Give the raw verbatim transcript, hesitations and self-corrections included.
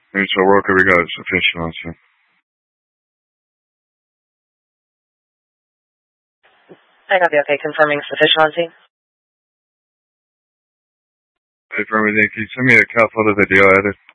Mutual worker regards official answer. I got the okay, confirming sufficiency. Confirming, can you send me a cat photo video edit?